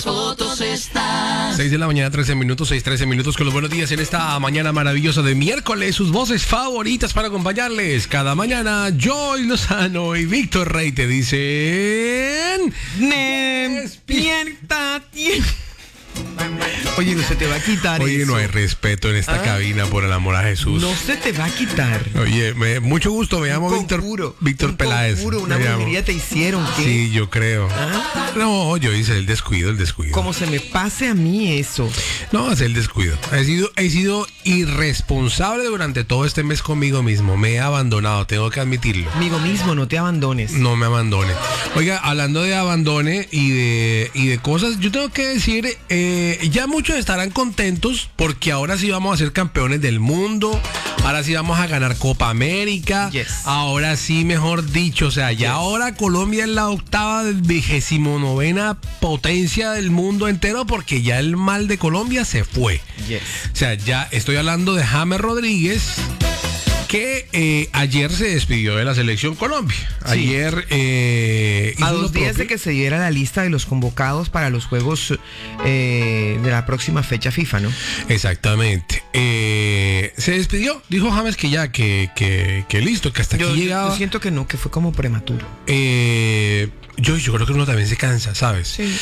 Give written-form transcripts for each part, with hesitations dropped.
Fotos están. 6 de la mañana, 13 minutos, 13 minutos con los buenos días en esta mañana maravillosa de miércoles. Sus voces favoritas para acompañarles cada mañana. Joy Lozano y Víctor Rey te dicen... Despierta. Oye, no se te va a quitar. Oye, eso. no hay respeto en esta cabina, por el amor a Jesús. No se te va a quitar. Oye, mucho gusto, me llamo Víctor Peláez. Una brujería te hicieron, ¿qué? Sí, yo creo. No, yo hice el descuido. Como se me pase a mí eso. No, es el descuido. He sido irresponsable durante todo este mes conmigo mismo. Me he abandonado, tengo que admitirlo. Amigo mismo, no te abandones. No me abandone. Oiga, hablando de abandone y de cosas, yo tengo que decir, ya muchos estarán contentos porque ahora sí vamos a ser campeones del mundo. Ahora sí vamos a ganar Copa América. Yes. Ahora sí, mejor dicho, o sea, ya ahora Colombia es la octava del 29ª potencia del mundo entero porque ya el mal de Colombia se fue. Yes. O sea, ya estoy hablando de James Rodríguez, que ayer se despidió de la selección Colombia. Sí. Ayer a 2 días de que se diera la lista de los convocados para los juegos de la próxima fecha FIFA, ¿no? Exactamente. Se despidió, dijo James que ya, que listo, que hasta aquí llegaba. Yo siento que no, que fue como prematuro. Yo creo que uno también se cansa, ¿sabes? Sí.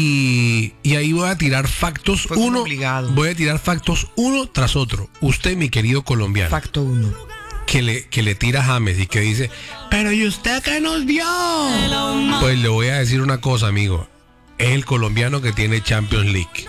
Y ahí voy a tirar factos voy a tirar factos uno tras otro. Usted, mi querido colombiano. Facto 1. Que le tira a James y que dice, pero ¿y usted qué nos dio? Pues le voy a decir una cosa, amigo. Es el colombiano que tiene Champions League.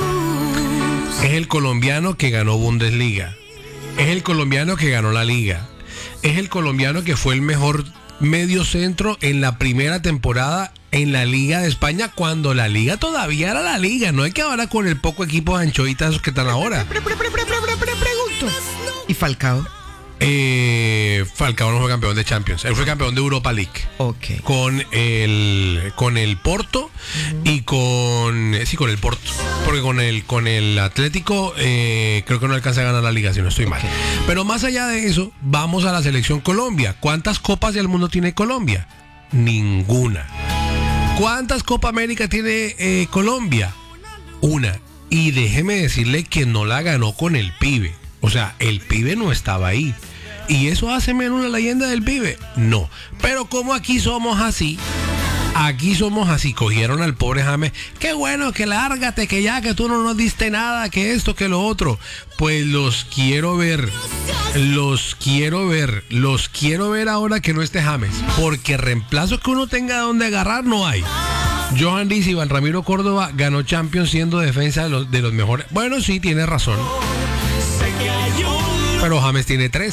Es el colombiano que ganó Bundesliga. Es el colombiano que ganó la Liga. Es el colombiano que fue el mejor medio centro en la primera temporada en la Liga de España, cuando la Liga todavía era la Liga. No es que ahora con el poco equipo de anchoitas que están ahora. Pregunto. ¿Y Falcao? Falcao no fue campeón de Champions, él fue campeón de Europa League. Ok. Con el Porto y con el Porto, porque con el Atlético creo que no alcanza a ganar la liga, si no estoy mal. Pero más allá de eso, vamos a la selección Colombia. ¿Cuántas copas del mundo tiene Colombia? Ninguna. ¿Cuántas Copa América tiene Colombia? Una. Y déjeme decirle que no la ganó con el pibe. O sea, el pibe no estaba ahí. ¿Y eso hace menos la leyenda del pibe? No. Pero como aquí somos así, cogieron al pobre James. Qué bueno, que lárgate, que ya, que tú no nos diste nada, que esto, que lo otro. Pues los quiero ver ahora que no esté James. Porque reemplazo que uno tenga donde agarrar no hay. Johan Riz, Iván Ramiro Córdoba ganó Champions siendo defensa de los mejores. Bueno, sí, tiene razón. Pero James tiene 3.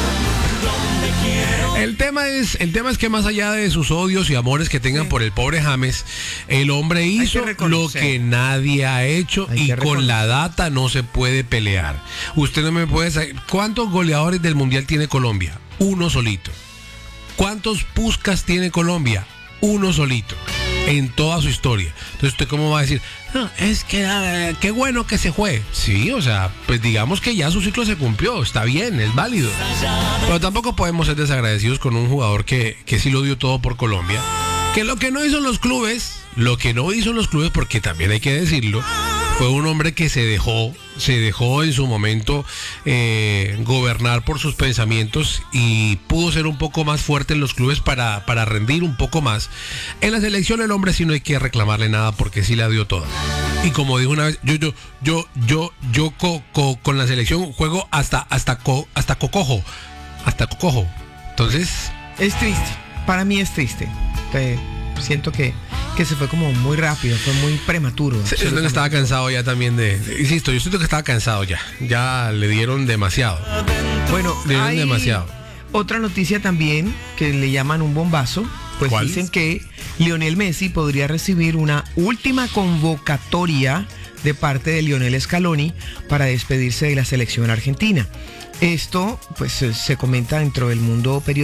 El tema es que más allá de sus odios y amores que tengan por el pobre James, el hombre hizo lo que nadie ha hecho y con la data no se puede pelear. Usted no me puede saber cuántos goleadores del mundial tiene Colombia. Uno solito. ¿Cuántos Puskás tiene Colombia? Uno solito. En toda su historia. Entonces, ¿usted cómo va a decir? No, es que qué bueno que se fue. Sí, o sea, pues digamos que ya su ciclo se cumplió. Está bien, es válido. Pero tampoco podemos ser desagradecidos con un jugador que sí lo dio todo por Colombia. Que lo que no hizo en los clubes, porque también hay que decirlo, fue un hombre que se dejó en su momento gobernar por sus pensamientos y pudo ser un poco más fuerte en los clubes para rendir un poco más. En la selección el hombre sí no hay que reclamarle nada porque sí la dio toda. Y como dijo una vez, yo con la selección juego hasta cocojo. Entonces es triste. Para mí es triste. Siento que se fue como muy rápido, fue muy prematuro. Yo siento que estaba cansado ya también insisto, yo siento que estaba cansado ya le dieron demasiado. Bueno, hay demasiado. Otra noticia también que le llaman un bombazo, pues ¿cuál? Dicen que Lionel Messi podría recibir una última convocatoria de parte de Lionel Scaloni para despedirse de la selección argentina. Esto pues se comenta dentro del mundo periodístico.